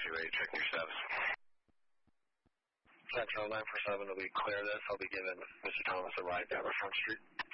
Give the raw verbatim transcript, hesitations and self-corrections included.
taxi rate, checking your steps. Central nine four seven, will be clear this. I'll be giving Mister Thomas a ride down the front street.